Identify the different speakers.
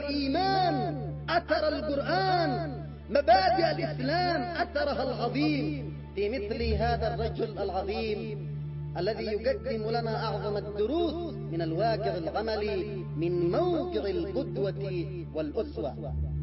Speaker 1: الإيمان أثر القرآن، مبادئ الإسلام أثرها العظيم في مثل هذا الرجل العظيم الذي يقدم لنا أعظم الدروس من الواقع العملي من موقع القدوة والأسوة.